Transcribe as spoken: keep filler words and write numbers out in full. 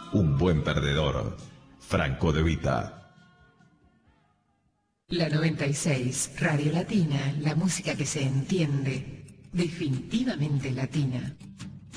un buen perdedor. Franco De Vita. La noventa y seis, Radio Latina, la música que se entiende, definitivamente latina.